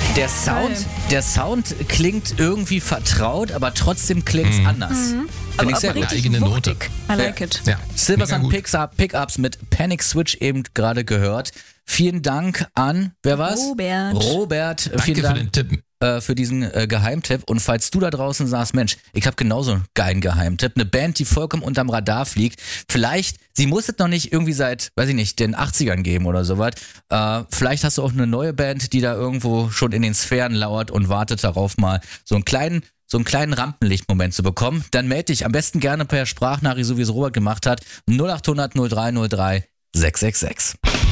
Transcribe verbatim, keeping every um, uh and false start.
Der Sound, der Sound klingt irgendwie vertraut, aber trotzdem klingt's Mhm. anders. Mhm. Finde Aber, ich sehr aber gut. richtig Eigene Note. wuchtig. I like Ja. it. Ja, Silversun mega gut. Pickup, Pickups mit Panic Switch eben gerade gehört. Vielen Dank an, wer war's? Robert. Robert, Danke vielen für Dank den Tipp. äh, für diesen äh, Geheimtipp. Und falls du da draußen sagst, Mensch, ich habe genauso einen geilen Geheimtipp, eine Band, die vollkommen unterm Radar fliegt, vielleicht, sie muss es noch nicht irgendwie seit, weiß ich nicht, den achtzigern geben oder sowas, äh, vielleicht hast du auch eine neue Band, die da irgendwo schon in den Sphären lauert und wartet darauf mal so einen kleinen so einen kleinen Rampenlichtmoment zu bekommen, dann melde dich am besten gerne per Sprachnachricht, so wie es Robert gemacht hat, null acht hundert null drei null drei sechs sechs sechs.